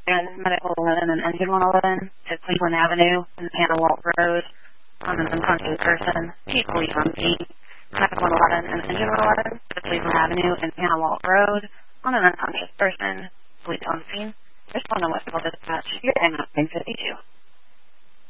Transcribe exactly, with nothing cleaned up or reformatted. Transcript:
and Medical eleven and Engine one eleven to Cleveland Avenue and Anna Walt Road on an unconscious person. Chief Police on scene. Medical one eleven and Engine one eleven to Cleveland Avenue and Anna Walt Road on an unconscious person. Police on scene. Respond on West Dispatch. You're hang up fifty-two.